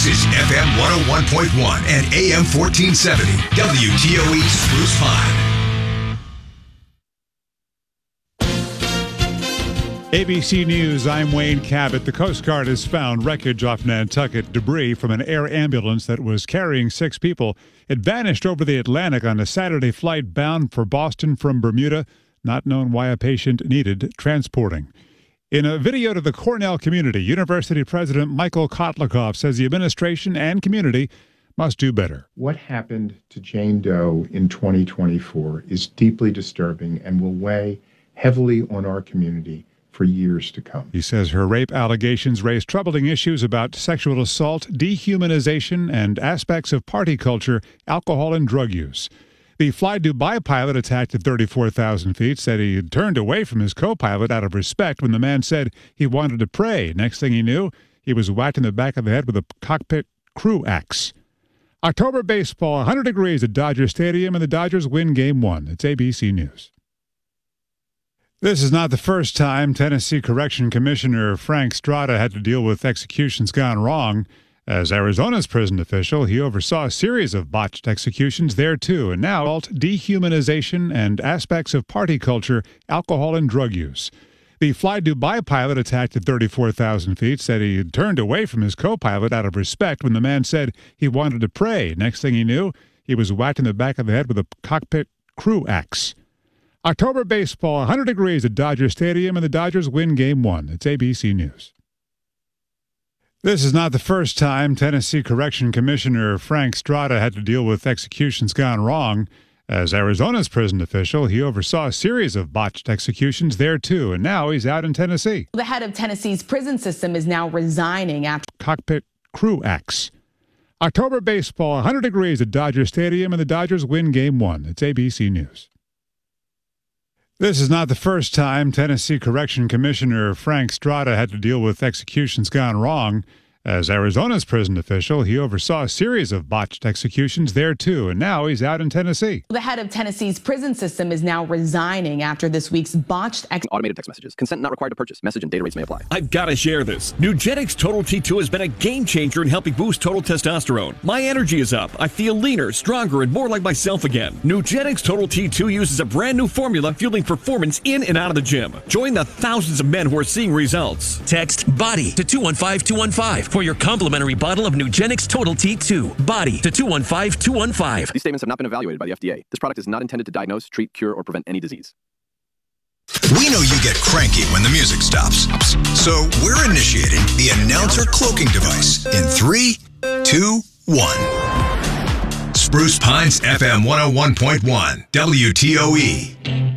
This is FM 101.1 and AM 1470. WTOE Spruce Pine. ABC News, I'm Wayne Cabot. The Coast Guard has found wreckage off Nantucket, debris from an air ambulance that was carrying 6 people. It vanished over the Atlantic on a Saturday flight bound for Boston from Bermuda. Not known why a patient needed transporting. In a video to the Cornell community, University President Michael Kotlikoff says the administration and community must do better. What happened to Jane Doe in 2024 is deeply disturbing and will weigh heavily on our community for years to come. He says her rape allegations raise troubling issues about sexual assault, dehumanization, and aspects of party culture, alcohol, and drug use. The Fly Dubai pilot attacked at 34,000 feet said he had turned away from his co-pilot out of respect when the man said he wanted to pray. Next thing he knew, he was whacked in the back of the head with a cockpit crew axe. October baseball, 100 degrees at Dodger Stadium, and the Dodgers win Game 1. It's ABC News. This is not the first time Tennessee Correction Commissioner Frank Strada had to deal with executions gone wrong. As Arizona's prison official, he oversaw a series of botched executions there, too, and now dehumanization and aspects of party culture, alcohol, and drug use. The Fly Dubai pilot attacked at 34,000 feet said he had turned away from his co-pilot out of respect when the man said he wanted to pray. Next thing he knew, he was whacked in the back of the head with a cockpit crew axe. October baseball, 100 degrees at Dodger Stadium, and the Dodgers win Game 1. It's ABC News. This is not the first time Tennessee Correction Commissioner Frank Strada had to deal with executions gone wrong. As Arizona's prison official, he oversaw a series of botched executions there, too, and now he's out in Tennessee. The head of Tennessee's prison system is now resigning after cockpit crew axe. October baseball, 100 degrees at Dodger Stadium, and the Dodgers win Game 1. It's ABC News. This is not the first time Tennessee Correction Commissioner Frank Strada had to deal with executions gone wrong. As Arizona's prison official, he oversaw a series of botched executions there, too, and now he's out in Tennessee. The head of Tennessee's prison system is now resigning after this week's botched automated text messages. Consent not required to purchase. Message and data rates may apply. I've got to share this. Nugenix Total T2 has been a game changer in helping boost total testosterone. My energy is up. I feel leaner, stronger, and more like myself again. Nugenix Total T2 uses a brand new formula fueling performance in and out of the gym. Join the thousands of men who are seeing results. Text BODY to 215215 for your complimentary bottle of Nugenix Total T2. BODY to 215215. These statements have not been evaluated by the FDA. This product is not intended to diagnose, treat, cure, or prevent any disease. We know you get cranky when the music stops. So we're initiating the announcer cloaking device in 3, 2, 1. Spruce Pines FM 101.1 WTOE.